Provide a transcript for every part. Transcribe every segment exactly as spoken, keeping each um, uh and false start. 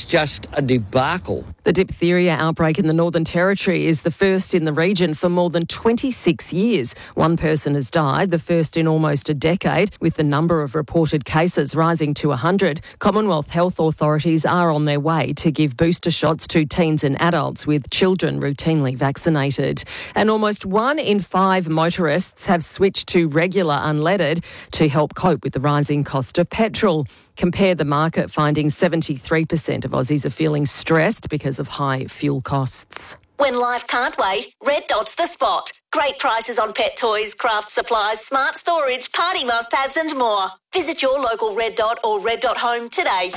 It's just a debacle. The diphtheria outbreak in the Northern Territory is the first in the region for more than twenty-six years. One person has died, the first in almost a decade, with the number of reported cases rising to one hundred. Commonwealth health authorities are on their way to give booster shots to teens and adults, with children routinely vaccinated. And almost one in five motorists have switched to regular unleaded to help cope with the rising cost of petrol. Compare the market, finding seventy-three percent of Aussies are feeling stressed because of high fuel costs. When life can't wait, Red Dot's the spot. Great prices on pet toys, craft supplies, smart storage, party must-haves and more. Visit your local Red Dot or Red Dot Home today.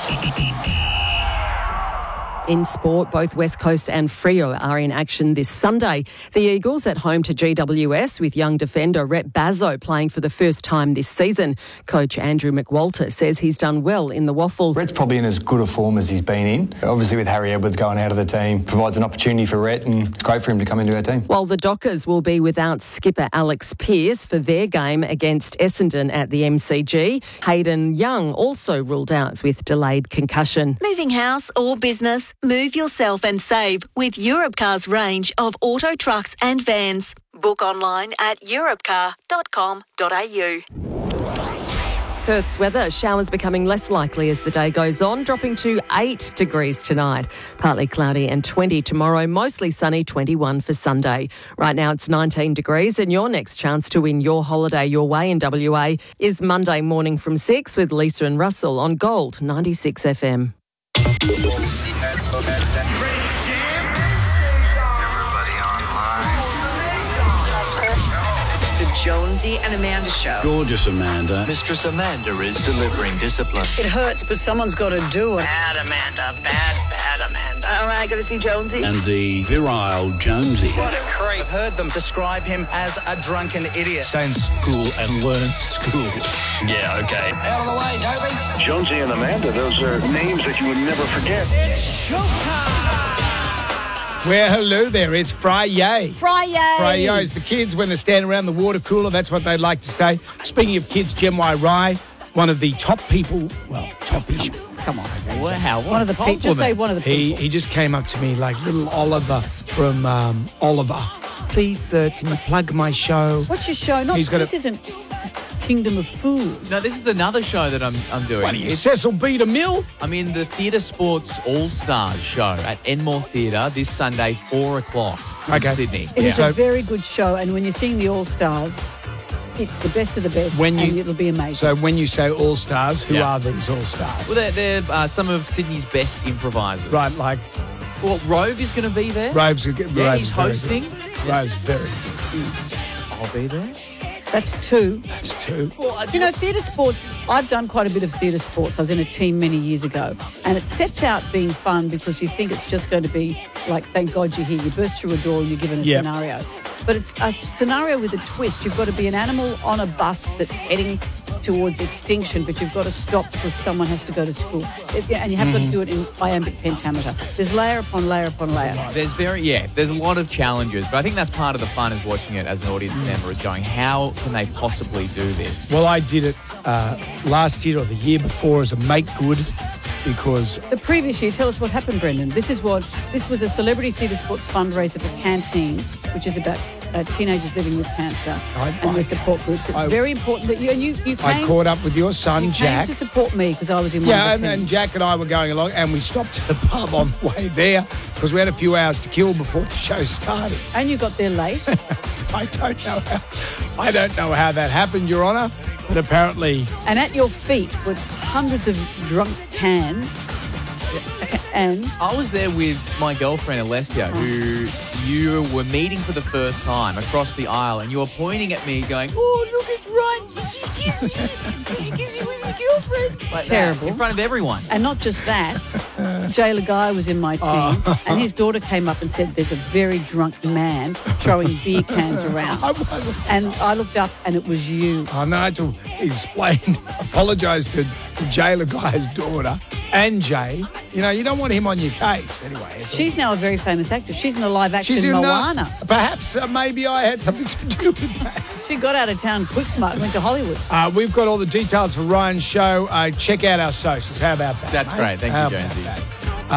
In sport, both West Coast and Freo are in action this Sunday. The Eagles at home to G W S, with young defender Rhett Bazzo playing for the first time this season. Coach Andrew McWalter says he's done well in the waffle. Rhett's probably in as good a form as he's been in. Obviously, with Harry Edwards going out of the team, provides an opportunity for Rhett, and it's great for him to come into our team. While the Dockers will be without skipper Alex Pearce for their game against Essendon at the M C G, Hayden Young also ruled out with delayed concussion. Moving house or business? Move yourself and save with Europcar's range of auto trucks and vans. Book online at europcar dot com dot a u. Perth's weather, showers becoming less likely as the day goes on, dropping to eight degrees tonight. Partly cloudy and twenty tomorrow, mostly sunny, twenty-one for Sunday. Right now it's nineteen degrees, and your next chance to win your holiday your way in W A is Monday morning from six with Lisa and Russell on Gold ninety-six F M. Jonesy and Amanda Show. Gorgeous Amanda. Mistress Amanda is delivering discipline. It hurts, but someone's got to do it. Bad Amanda, bad, bad Amanda. All right, got to see Jonesy. And the virile Jonesy. What a creep. I've heard them describe him as a drunken idiot. Stay in school and learn school. Yeah, okay. Out of the way, Toby. Jonesy and Amanda, those are names that you would never forget. It's showtime. Well, hello there, it's Friday. Friday. Friday's the kids when they're standing around the water cooler, that's what they'd like to say. Speaking of kids, Jem Y. Rye, one of the top people, well, top-ish. Come on. Wow, one of the people. Just say one of the he, people. He just came up to me like little Oliver from um, Oliver. Please, uh, can you plug my show? What's your show? Not, He's got this a, isn't Kingdom of Fools. No, this is another show that I'm I'm doing. What are you, Cecil B. DeMille? I'm in the Theatre Sports All-Stars show at Enmore Theatre this Sunday, four o'clock in Okay. Sydney. It is So- a very good show, and when you're seeing the All-Stars, it's the best of the best, When you- and it'll be amazing. So when you say all-stars, who Yeah. are these all-stars? Well, they're, they're uh, some of Sydney's best improvisers. Right, like Well, Rove is going to be there. Rove's a Yeah, Rove's he's very hosting. good. Rove's very good. I'll be there. That's two. That's two. You know, theatre sports, I've done quite a bit of theatre sports. I was in a team many years ago. And it sets out being fun because you think it's just going to be like, thank God you're here. You burst through a door and you're given a Yep. scenario. But it's a scenario with a twist. You've got to be an animal on a bus that's heading towards extinction, but you've got to stop because someone has to go to school. It, and you have got to do it in iambic pentameter. There's layer upon layer upon layer. There's very, yeah, there's a lot of challenges, but I think that's part of the fun is watching it as an audience member is going, how can they possibly do this? Well, I did it uh, last year or the year before as a make good because The previous year, tell us what happened, Brendan. This is what, this was a celebrity theatre sports fundraiser for Canteen, which is about uh, teenagers living with cancer I- and I- their support groups. It's I- very important that you, and you, you came, I caught up with your son, you Jack. came to support me because I was in one Yeah, of and, the and teams. Jack and I were going along, and we stopped at the pub on the way there because we had a few hours to kill before the show started. And you got there late. I don't know how, I don't know how that happened, Your Honour, but apparently And at your feet were hundreds of drunk cans. And I was there with my girlfriend, Alessia, who you were meeting for the first time across the aisle, and you were pointing at me going, oh, look, it's Ryan. Kissy, kissy. Kissy, kissy with your girlfriend. Like that, Terrible. in front of everyone. And not just that, Jayla Guy was in my team, Oh. and his daughter came up and said, there's a very drunk man throwing beer cans around. I wasn't. And I looked up, and it was you. Oh, Nigel explained, apologised to, to Jayla Guy's daughter and Jay. You know, you don't want him on your case anyway. It's She's now a very famous actress. She's in the live-action She's in uh, Moana. perhaps uh, maybe I had something to do with that. She got out of town quick smart and went to Hollywood. Uh, we've got all the details for Ryan's show. Uh, check out our socials. How about that? That's mate? great. Thank How you, about Jonesy. that?